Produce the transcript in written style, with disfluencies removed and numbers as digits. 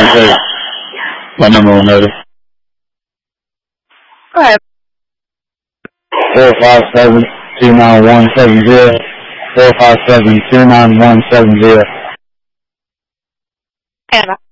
say my number on notice. Go ahead. 457-29170. 457-29170. Anna.